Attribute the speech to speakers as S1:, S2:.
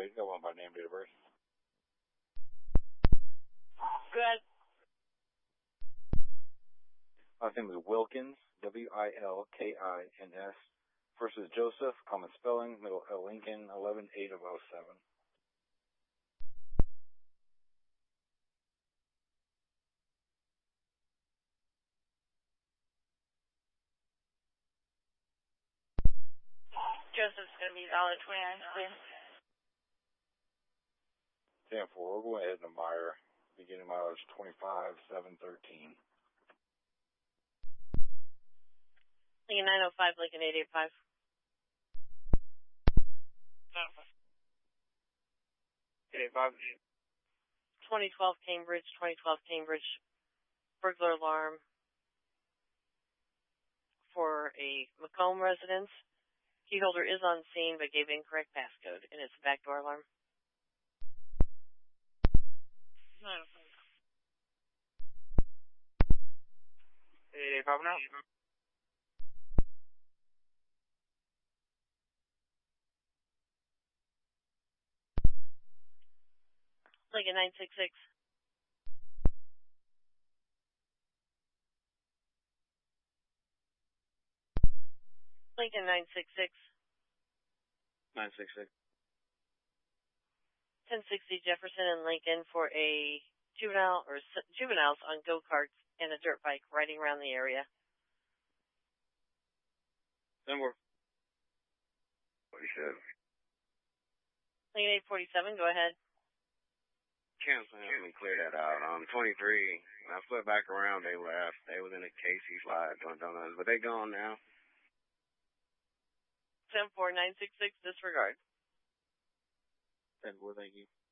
S1: You got one by name, date of birth.
S2: Good.
S1: Last name is Wilkins, Wilkins. First is Joseph, common spelling, middle L. Lincoln, 11/8 of 07.
S2: Joseph's going to be valid 29, clear.
S1: 10-4, we're going ahead to Meyer, beginning mileage 25/7/13.
S2: Lincoln 905, Lincoln 885.
S3: 885.
S2: 2012 Cambridge, 2012 Cambridge, burglar alarm for a Macomb residence. Key holder is on scene but gave incorrect passcode, and it's a backdoor alarm.
S3: 885 now.
S2: Lincoln 966. Lincoln 966.
S3: 966.
S2: 1060 Jefferson and Lincoln for a juveniles on go-karts and a dirt bike riding around the area.
S3: Then we're 47.
S2: Lincoln 847, go ahead.
S3: Cancel him and clear that out. 23. When I flipped back around, they left. They was in a Casey's slide doing donuts, but they gone now.
S2: 10-4, 966, disregard.
S3: 10-4, thank you.